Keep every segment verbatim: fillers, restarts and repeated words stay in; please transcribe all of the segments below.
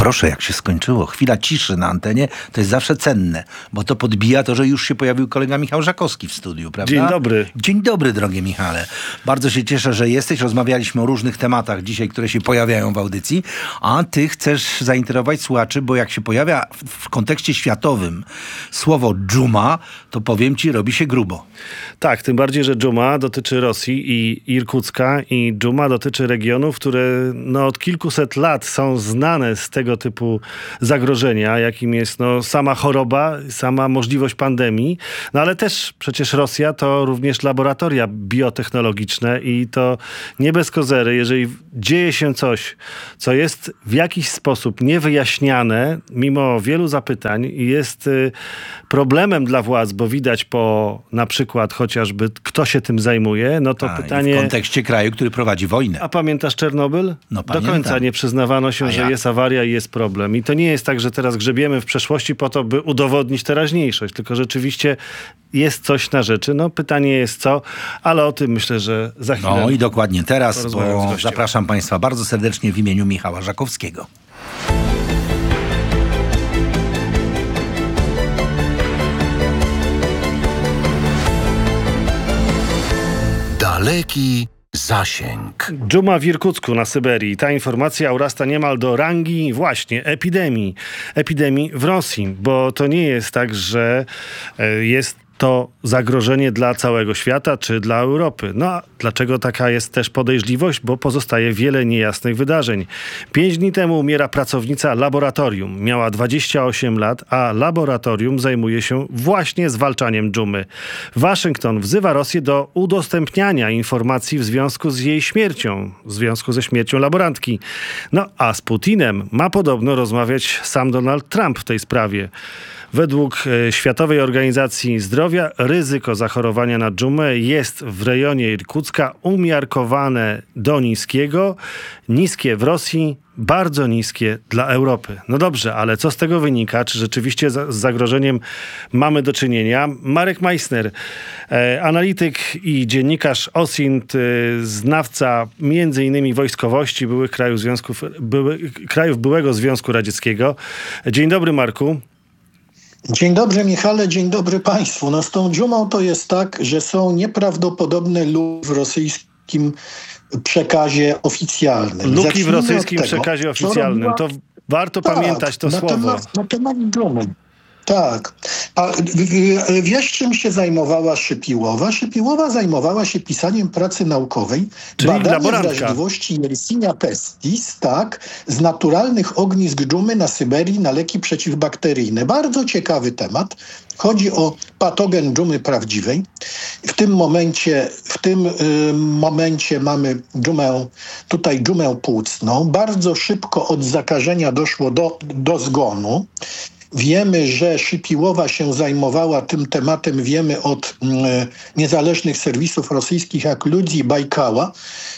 proszę, jak się skończyło. Chwila ciszy na antenie to jest zawsze cenne, bo to podbija to, że już się pojawił kolega Michał Żakowski w studiu, prawda? Dzień dobry. Dzień dobry, drogie Michale. Bardzo się cieszę, że jesteś. Rozmawialiśmy o różnych tematach dzisiaj, które się pojawiają w audycji, a ty chcesz zainteresować słuchaczy, bo jak się pojawia w, w kontekście światowym słowo dżuma, to powiem ci, robi się grubo. Tak, tym bardziej, że dżuma dotyczy Rosji i Irkucka i dżuma dotyczy regionów, które no, od kilkuset lat są znane z tego typu zagrożenia, jakim jest no, sama choroba, sama możliwość pandemii, no ale też przecież Rosja to również laboratoria biotechnologiczne i to nie bez kozery, jeżeli dzieje się coś, co jest w jakiś sposób niewyjaśniane, mimo wielu zapytań i jest y, problemem dla władz, bo widać po na przykład chociażby kto się tym zajmuje, no to A, pytanie... w kontekście kraju, który prowadzi wojnę. A pamiętasz Czernobyl? No, Do pamiętam. końca nie przyznawano się, A że jak? jest awaria i jest problem. I to nie jest tak, że teraz grzebiemy w przeszłości po to, by udowodnić teraźniejszość, tylko rzeczywiście jest coś na rzeczy. No pytanie jest co, ale o tym myślę, że za chwilę... No i dokładnie teraz, porozmawiam z bo gościem. zapraszam Państwa bardzo serdecznie w imieniu Michała Żakowskiego. Daleki zasięg. Dżuma w Irkucku na Syberii. Ta informacja urasta niemal do rangi właśnie epidemii. Epidemii w Rosji, bo to nie jest tak, że e, jest to zagrożenie dla całego świata czy dla Europy. No a dlaczego taka jest też podejrzliwość? Bo pozostaje wiele niejasnych wydarzeń. Pięć dni temu umiera pracownica laboratorium. Miała dwadzieścia osiem lat, a laboratorium zajmuje się właśnie zwalczaniem dżumy. Waszyngton wzywa Rosję do udostępniania informacji w związku z jej śmiercią, w związku ze śmiercią laborantki. No a z Putinem ma podobno rozmawiać sam Donald Trump w tej sprawie. Według e, Światowej Organizacji Zdrowia ryzyko zachorowania na dżumę jest w rejonie Irkucka umiarkowane do niskiego, niskie w Rosji, bardzo niskie dla Europy. No dobrze, ale co z tego wynika? Czy rzeczywiście za, z zagrożeniem mamy do czynienia? Marek Meissner, e, analityk i dziennikarz O S I N T, e, znawca między innymi wojskowości byłych krajów, związków, były, krajów byłego Związku Radzieckiego. Dzień dobry, Marku. Dzień dobry, Michale, dzień dobry Państwu. No z tą dżumą to jest tak, że są nieprawdopodobne luki w rosyjskim przekazie oficjalnym. Luki w Zacznijmy rosyjskim od tego, przekazie oficjalnym. To warto tak, pamiętać to na słowo. Temat, na temat dżumy. Tak. A w- w- wiesz, czym się zajmowała Szypiłowa? Szypiłowa zajmowała się pisaniem pracy naukowej, Czyli badanie laborantka. wrażliwości Yersinia pestis, tak, z naturalnych ognisk dżumy na Syberii na leki przeciwbakteryjne. Bardzo ciekawy temat. Chodzi o patogen dżumy prawdziwej. W tym momencie, w tym y, momencie mamy dżumę, tutaj dżumę płucną. Bardzo szybko od zakażenia doszło do, do zgonu. Wiemy, że Szypiłowa się zajmowała tym tematem, wiemy od y, niezależnych serwisów rosyjskich, jak Ludzi Bajkała,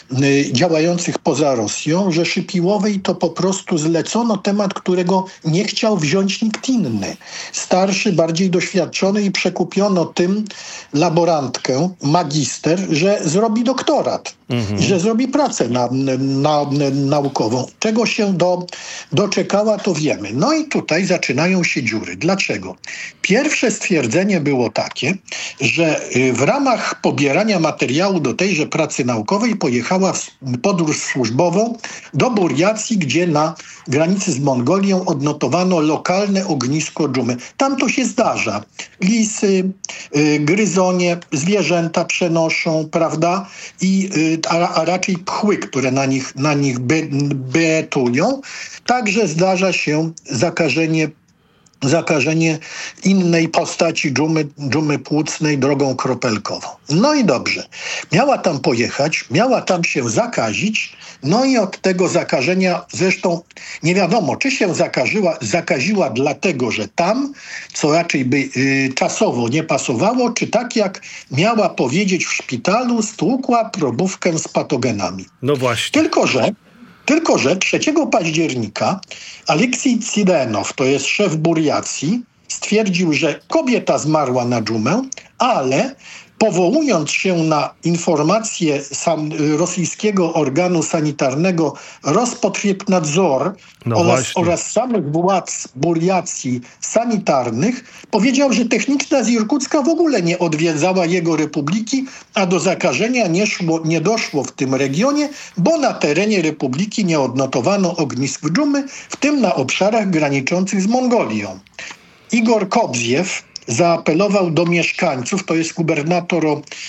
y, działających poza Rosją, że Szypiłowej to po prostu zlecono temat, którego nie chciał wziąć nikt inny. Starszy, bardziej doświadczony i przekupiono tym laborantkę, magister, że zrobi doktorat, mhm. że zrobi pracę na, na, na, naukową. Czego się do, doczekała, to wiemy. No i tutaj zaczynają się dziury. Dlaczego? Pierwsze stwierdzenie było takie, że w ramach pobierania materiału do tejże pracy naukowej pojechała w podróż służbową do Burjacji, gdzie na granicy z Mongolią odnotowano lokalne ognisko dżumy. Tam to się zdarza. Lisy, y, gryzonie, zwierzęta przenoszą, prawda? I, y, a, a raczej pchły, które na nich, na nich by, betują. Także zdarza się zakażenie zakażenie innej postaci dżumy, dżumy płucnej drogą kropelkową. No i dobrze. Miała tam pojechać, miała tam się zakazić, no i od tego zakażenia, zresztą nie wiadomo, czy się zakażyła, zakaziła dlatego, że tam, co raczej by y, czasowo nie pasowało, czy tak jak miała powiedzieć w szpitalu, stłukła probówkę z patogenami. No właśnie. Tylko że Tylko że trzeciego października Aleksiej Cidenow, to jest szef Burjacji, stwierdził, że kobieta zmarła na dżumę, ale powołując się na informacje sam, rosyjskiego organu sanitarnego Rospotrebnadzor No oraz, właśnie. oraz samych władz Burjacji sanitarnych, powiedział, że techniczna z Irkucka w ogóle nie odwiedzała jego republiki, a do zakażenia nie, szło, nie doszło w tym regionie, bo na terenie republiki nie odnotowano ognisk dżumy, w tym na obszarach graniczących z Mongolią. Igor Kobziew zaapelował do mieszkańców, to jest gubernator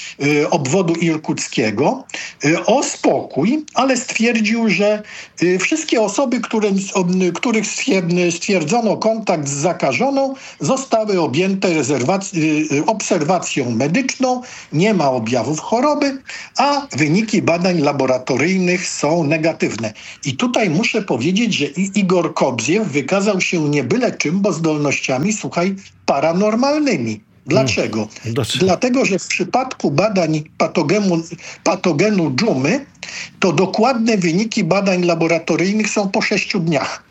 y, obwodu irkuckiego, y, o spokój, ale stwierdził, że y, wszystkie osoby, które, o, których stwierdzono kontakt z zakażoną, zostały objęte rezerwac- y, obserwacją medyczną, nie ma objawów choroby, a wyniki badań laboratoryjnych są negatywne. I tutaj muszę powiedzieć, że Igor Kobziew wykazał się nie byle czym, bo zdolnościami, słuchaj, paranormalnymi. Dlaczego? Dlaczego? Dlatego, że w przypadku badań patogenu, patogenu dżumy, to dokładne wyniki badań laboratoryjnych są po sześciu dniach.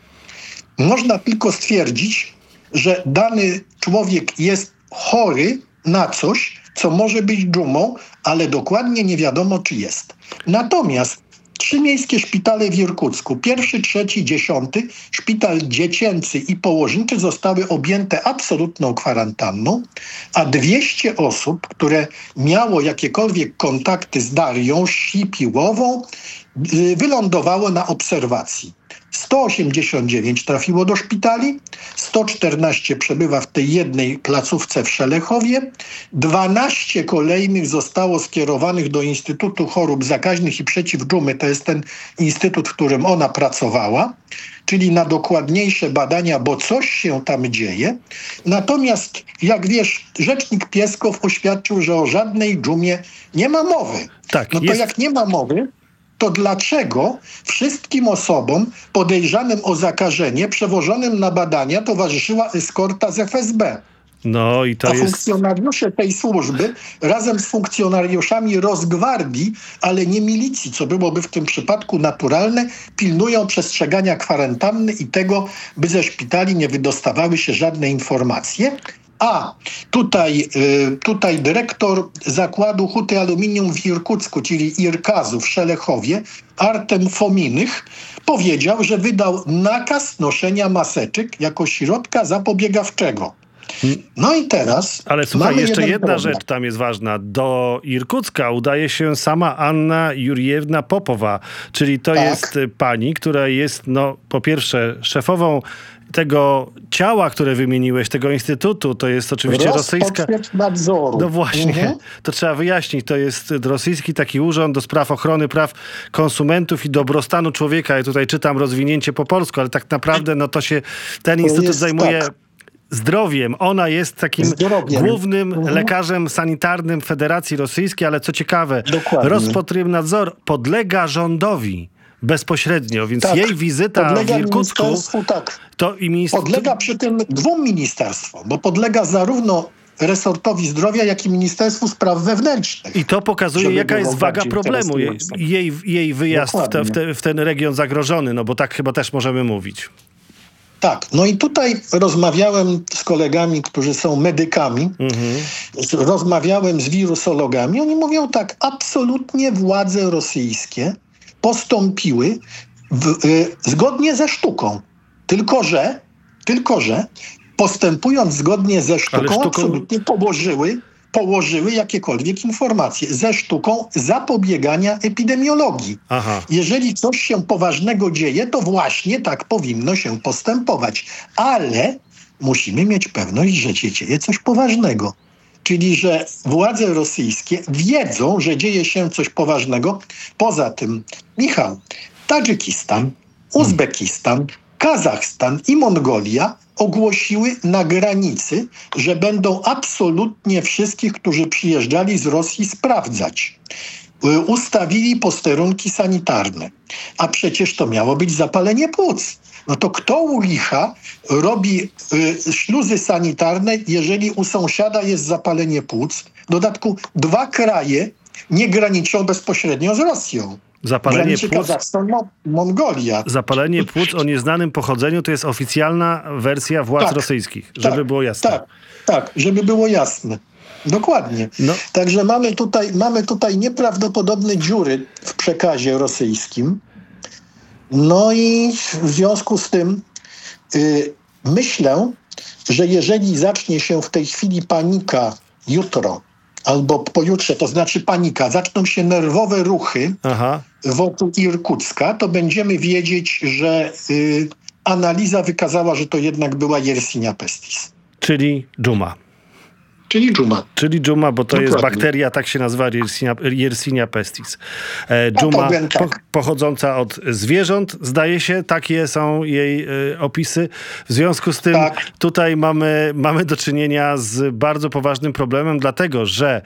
Można tylko stwierdzić, że dany człowiek jest chory na coś, co może być dżumą, ale dokładnie nie wiadomo, czy jest. Natomiast trzy miejskie szpitale w Irkucku, pierwszy, trzeci, dziesiąty, szpital dziecięcy i położniczy zostały objęte absolutną kwarantanną, a dwieście osób, które miało jakiekolwiek kontakty z Darią Sipiłową, wylądowało na obserwacji. sto osiemdziesiąt dziewięć trafiło do szpitali, sto czternaście przebywa w tej jednej placówce w Szelechowie, dwanaście kolejnych zostało skierowanych do Instytutu Chorób Zakaźnych i Przeciw Dżumy, to jest ten instytut, w którym ona pracowała, czyli na dokładniejsze badania, bo coś się tam dzieje. Natomiast, jak wiesz, rzecznik Pieskow oświadczył, że o żadnej dżumie nie ma mowy. Tak, no to jest... jak nie ma mowy, to dlaczego wszystkim osobom podejrzanym o zakażenie, przewożonym na badania, towarzyszyła eskorta z F S B? No i to A jest... funkcjonariusze tej służby razem z funkcjonariuszami Rosgwardii, ale nie milicji, co byłoby w tym przypadku naturalne, pilnują przestrzegania kwarantanny i tego, by ze szpitali nie wydostawały się żadne informacje. A tutaj, tutaj dyrektor zakładu Huty Aluminium w Irkucku, czyli Irkazu w Szelechowie, Artem Fominych, powiedział, że wydał nakaz noszenia maseczek jako środka zapobiegawczego. No i teraz... Ale słuchaj, mamy jeszcze jeden jedna problem. rzecz tam jest ważna. Do Irkucka udaje się sama Anna Jurjewna Popowa, czyli to Tak. jest pani, która jest, no, po pierwsze szefową tego ciała, które wymieniłeś, tego instytutu, to jest oczywiście rosyjska... nadzoru. No właśnie, Mhm. to trzeba wyjaśnić. To jest rosyjski taki urząd do spraw ochrony praw konsumentów i dobrostanu człowieka. Ja tutaj czytam rozwinięcie po polsku, ale tak naprawdę no to się ten instytut jest zajmuje... tak. zdrowiem. Ona jest takim Zdrowiem. głównym Mhm. lekarzem sanitarnym Federacji Rosyjskiej, ale co ciekawe, Dokładnie. Rospotrebnadzor podlega rządowi bezpośrednio, więc Tak. jej wizyta Podlega w Irkucku ministerstwu, tak. to i minister... Podlega przy tym dwóm ministerstwom, bo podlega zarówno resortowi zdrowia, jak i Ministerstwu Spraw Wewnętrznych. I to pokazuje, żeby jaka było jest waga bardziej problemu, jej, interesujące. jej, jej wyjazd w, te, w, Dokładnie. te, w ten region zagrożony, no bo tak chyba też możemy mówić. Tak, no i tutaj rozmawiałem z kolegami, którzy są medykami, Mhm. rozmawiałem z wirusologami. Oni mówią tak, absolutnie władze rosyjskie postąpiły w, y, zgodnie ze sztuką. Tylko że, tylko że postępując zgodnie ze sztuką, sztuką- absolutnie położyły, położyły jakiekolwiek informacje ze sztuką zapobiegania epidemiologii. Aha. Jeżeli coś się poważnego dzieje, to właśnie tak powinno się postępować. Ale musimy mieć pewność, że się dzieje coś poważnego. Czyli, że władze rosyjskie wiedzą, że dzieje się coś poważnego. Poza tym, Michał, Tadżykistan, Uzbekistan, Kazachstan i Mongolia ogłosiły na granicy, że będą absolutnie wszystkich, którzy przyjeżdżali z Rosji, sprawdzać. Y, Ustawili posterunki sanitarne. A przecież to miało być zapalenie płuc. No to kto u licha robi y, śluzy sanitarne, jeżeli u sąsiada jest zapalenie płuc? W dodatku dwa kraje nie graniczą bezpośrednio z Rosją. Zapalenie Graniczy płuc, Kazachstan, Mo- Mongolia. zapalenie płuc o nieznanym pochodzeniu to jest oficjalna wersja władz Tak. rosyjskich, żeby Tak, było jasne. Tak, tak, żeby było jasne. Dokładnie. No. Także mamy tutaj, mamy tutaj nieprawdopodobne dziury w przekazie rosyjskim. No i w związku z tym y, myślę, że jeżeli zacznie się w tej chwili panika jutro albo pojutrze, to znaczy panika, zaczną się nerwowe ruchy Aha. wokół Irkucka, to będziemy wiedzieć, że y, analiza wykazała, że to jednak była Yersinia pestis. Czyli dżuma. Czyli dżuma. Czyli dżuma, bo to Dokładnie. jest bakteria, tak się nazywa, Yersinia, Yersinia pestis. E, dżuma Patogen, tak. po, pochodząca od zwierząt, zdaje się, takie są jej e, opisy. W związku z tym Tak. tutaj mamy, mamy do czynienia z bardzo poważnym problemem, dlatego że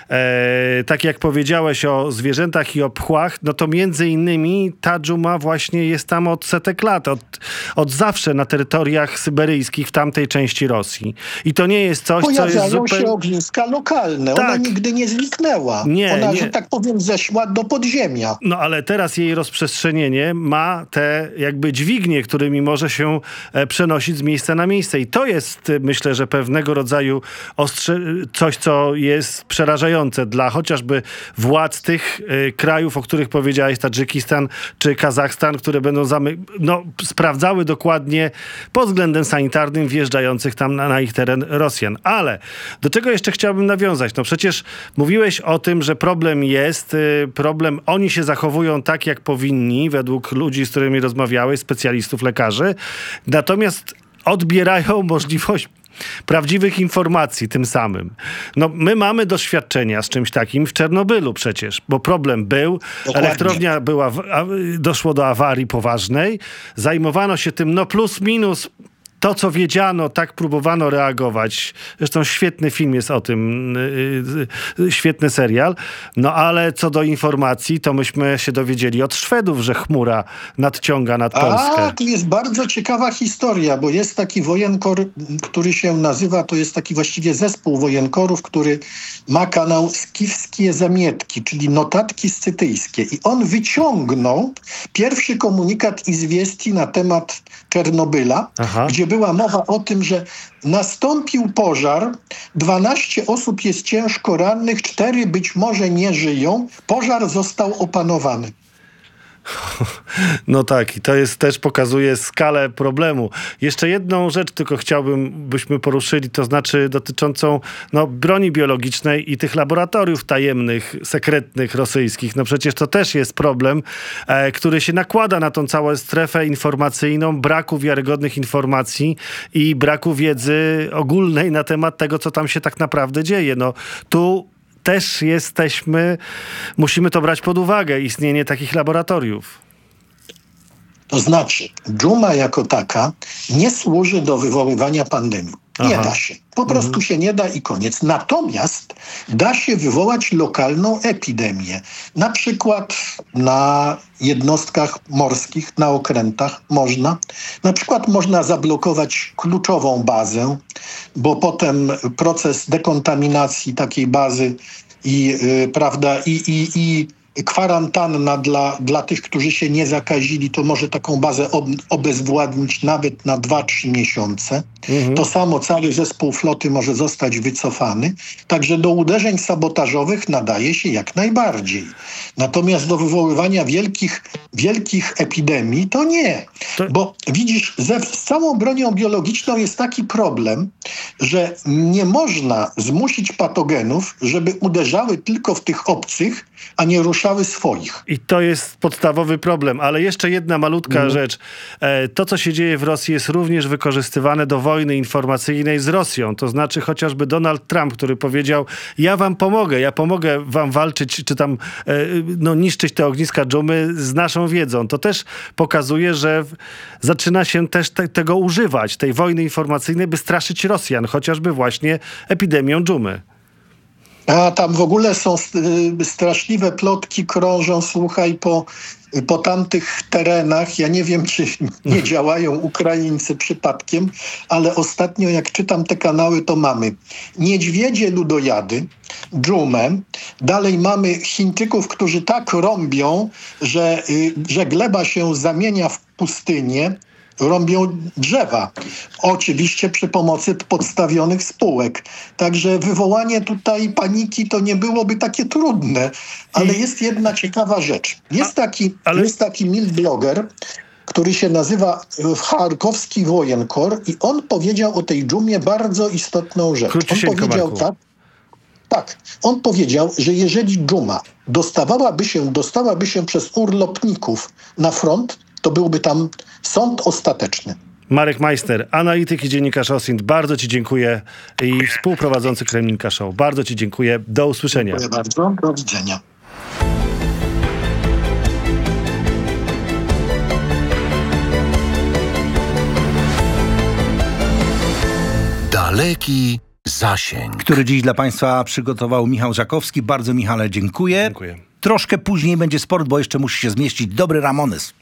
e, tak jak powiedziałeś o zwierzętach i o pchłach, no to między innymi ta dżuma właśnie jest tam od setek lat, od, od zawsze na terytoriach syberyjskich w tamtej części Rosji. I to nie jest coś, co jest Pojawiają zupełnie... się ogniska lokalne. Ona Tak. nigdy nie zniknęła. Nie, Ona, nie. że tak powiem, zeszła do podziemia. No ale teraz jej rozprzestrzenienie ma te jakby dźwignie, którymi może się e, przenosić z miejsca na miejsce. I to jest, e, myślę, że pewnego rodzaju ostrze- coś, co jest przerażające dla chociażby władz tych e, krajów, o których powiedziałeś, Tadżykistan czy Kazachstan, które będą zamy- no, sprawdzały dokładnie pod względem sanitarnym wjeżdżających tam na, na ich teren Rosjan. Ale do czego jeszcze chciałbym nawiązać? No przecież mówiłeś o tym, że problem jest, y, problem, oni się zachowują tak, jak powinni, według ludzi, z którymi rozmawiałeś, specjalistów, lekarzy, natomiast odbierają możliwość prawdziwych informacji tym samym. No, my mamy doświadczenia z czymś takim w Czernobylu przecież, bo problem był, Dokładnie. elektrownia była, w, a, doszło do awarii poważnej, zajmowano się tym, no plus minus, to, co wiedziano, tak próbowano reagować. Zresztą świetny film jest o tym, yy, yy, świetny serial. No ale co do informacji, to myśmy się dowiedzieli od Szwedów, że chmura nadciąga nad Polskę. A, to jest bardzo ciekawa historia, bo jest taki wojenkor, który się nazywa, to jest taki właściwie zespół wojenkorów, który ma kanał Skiwskie Zamietki, czyli notatki scytyjskie. I on wyciągnął pierwszy komunikat Izwiesti na temat Czernobyla, Aha. gdzie była mowa o tym, że nastąpił pożar, dwanaście osób jest ciężko rannych, cztery być może nie żyją, pożar został opanowany. No tak, i to jest też pokazuje skalę problemu. Jeszcze jedną rzecz tylko chciałbym, byśmy poruszyli, to znaczy dotyczącą no, broni biologicznej i tych laboratoriów tajemnych, sekretnych rosyjskich. No przecież to też jest problem, e, który się nakłada na tą całą strefę informacyjną, braku wiarygodnych informacji i braku wiedzy ogólnej na temat tego, co tam się tak naprawdę dzieje. No tu też jesteśmy, musimy to brać pod uwagę, istnienie takich laboratoriów. To znaczy, dżuma jako taka nie służy do wywoływania pandemii. Nie Aha. da się. Po prostu się nie da i koniec. Natomiast da się wywołać lokalną epidemię. Na przykład na jednostkach morskich, na okrętach można. Na przykład można zablokować kluczową bazę, bo potem proces dekontaminacji takiej bazy i, yy, prawda, i, i, i kwarantanna dla, dla tych, którzy się nie zakazili, to może taką bazę ob, obezwładnić nawet na dwa trzy miesiące. Mhm. To samo cały zespół floty może zostać wycofany. Także do uderzeń sabotażowych nadaje się jak najbardziej. Natomiast do wywoływania wielkich, wielkich epidemii to nie. To... Bo widzisz, ze, z całą bronią biologiczną jest taki problem, że nie można zmusić patogenów, żeby uderzały tylko w tych obcych, a nie ruszały swoich. I to jest podstawowy problem. Ale jeszcze jedna malutka mm. rzecz. E, to, co się dzieje w Rosji, jest również wykorzystywane do wojny informacyjnej z Rosją. To znaczy chociażby Donald Trump, który powiedział, ja wam pomogę, ja pomogę wam walczyć, czy tam e, no, niszczyć te ogniska dżumy z naszą wiedzą. To też pokazuje, że w, zaczyna się też te, tego używać, tej wojny informacyjnej, by straszyć Rosjan, chociażby właśnie epidemią dżumy. A tam w ogóle są straszliwe plotki, krążą, słuchaj, po, po tamtych terenach. Ja nie wiem, czy nie działają Ukraińcy przypadkiem, ale ostatnio jak czytam te kanały, to mamy niedźwiedzie ludojady, dżumę, dalej mamy Chińczyków, którzy tak rąbią, że, że gleba się zamienia w pustynię. rąbią drzewa. Oczywiście przy pomocy podstawionych spółek. Także wywołanie tutaj paniki to nie byłoby takie trudne. Ale jest jedna ciekawa rzecz. Jest taki, ale- jest taki milbloger, który się nazywa Charkowski Wojenkor i on powiedział o tej dżumie bardzo istotną rzecz. On Króciusieńko, powiedział Marku. tak, tak, on powiedział, że jeżeli dżuma dostawałaby się, dostałaby się przez urlopników na front, to byłby tam sąd ostateczny. Marek Majster, analityk i dziennikarz Osint. Bardzo ci dziękuję i współprowadzący Kremlinka Show. Bardzo ci dziękuję. Do usłyszenia. Dziękuję bardzo. Do widzenia. Daleki zasięg. Który dziś dla Państwa przygotował Michał Żakowski. Bardzo, Michale, dziękuję. Dziękuję. Troszkę później będzie sport, bo jeszcze musi się zmieścić dobry Ramones.